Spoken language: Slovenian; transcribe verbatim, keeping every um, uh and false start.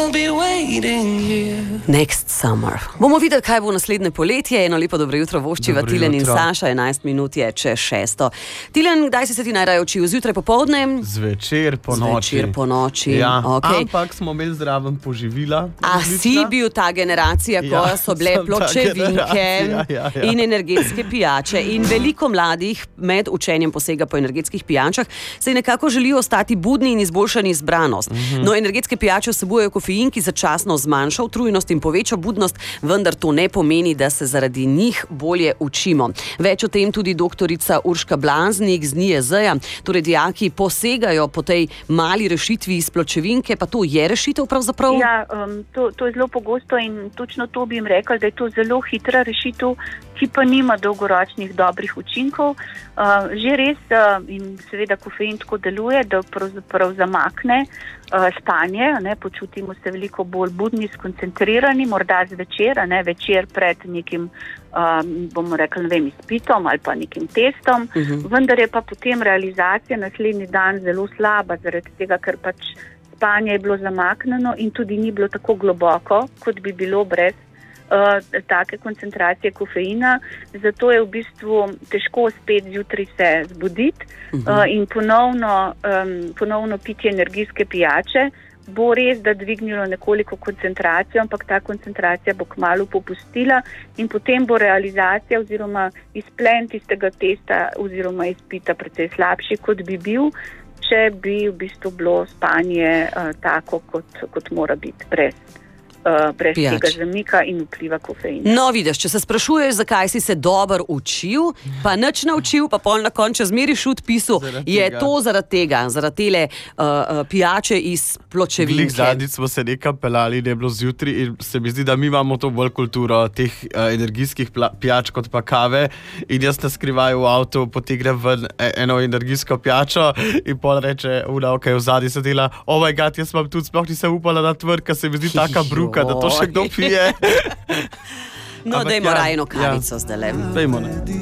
Next summer. Bomo videli, kaj bo naslednje poletje. Eno lepo dobro jutro voščiva Tilen in Saša, enajst minut je čez šesto. Tilen, kdaj si se ti najraje učil? Zjutraj popoldne? Zvečer po noči. Zvečer po noči, ja. Okay. Ampak smo imeli zraven poživila. A si bil ta generacija, ko ja, so bile pločevinke ja, ja, ja. in energetske pijače. In veliko mladih med učenjem posega po energetskih pijačah se nekako želijo ostati budni in izboljšani izbranost. Mm-hmm. No, energetske pijače vsebujejo kofein, ki začasno zmanjša utrujenost in poveča budnost, vendar to ne pomeni, da se zaradi njih bolje učimo. Več o tem tudi doktorica Urška Blaznik z N I E Z-ja. Torej, dijaki posegajo po tej mali rešitvi iz pločevinke, pa to je rešitev pravzaprav? Ja, um, to, to je zelo pogosto in točno to bi jim rekli, da je to zelo hitra rešitev, ki pa nima dolgoročnih dobrih učinkov. Uh, že res uh, in seveda kofein tako deluje, da pravzaprav zamakne uh, spanje, ne, počutimo se veliko bolj budni, skoncentrirani, morda zvečer, ne, večer pred nekim, um, bomo rekli, ne vem, izpitom ali pa nekim testom, uh-huh. Vendar je pa potem realizacija naslednji dan zelo slaba, zaradi tega, ker pač spanje je bilo zamaknjeno in tudi ni bilo tako globoko, kot bi bilo brez Uh, take koncentracije kofeina, zato je v bistvu težko spet zjutraj se zbuditi uh-huh. uh, in ponovno, um, ponovno piti energijske pijače. Bo res, da dvignilo nekoliko koncentracijo, ampak ta koncentracija bo kmalu popustila in potem bo realizacija oziroma izplen tistega testa oziroma izpita precej slabši, kot bi bil, če bi v bistvu bilo spanje uh, tako, kot, kot mora biti brez. Uh, brez Pijač. Tega zamika in vpliva kofeina. No, vidiš, če se sprašuješ, zakaj si se dobro učil, pa nič naučil, pa pol na koncu zmeri šut pisal, je to zaradi tega, zaradi tele uh, pijače iz pločevinke. Glih zadnjič smo se nekam pelali, ne bilo zjutraj in se mi zdi, da mi imamo to bolj kulturo teh uh, energijskih pla- pijač kot pa kave in jaz na skrivaj v avtu potegnem ven eno energijsko pijačo in pol reče, una, ok, v zadnji se dela, oh my god, jaz vam tudi sploh nisem upala na tvrka, se mi zdi taka bruka, da to še kdo pije. No, dajmo ja, raje eno kavico ja. Zdaj le. Dajmo, ne.